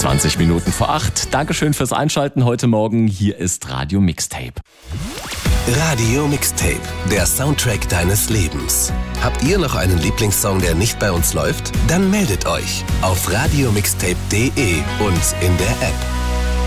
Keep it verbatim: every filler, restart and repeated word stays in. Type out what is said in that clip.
zwanzig Minuten vor acht. Dankeschön fürs Einschalten heute Morgen. Hier ist Radio Mixtape. Radio Mixtape, der Soundtrack deines Lebens. Habt ihr noch einen Lieblingssong, der nicht bei uns läuft? Dann meldet euch auf radio mixtape punkt de und in der App.